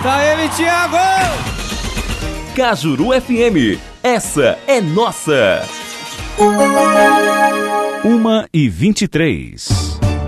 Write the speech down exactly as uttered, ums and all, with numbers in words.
Canta ele, Thiago! Cajuru F M, essa é nossa. uma e vinte e três.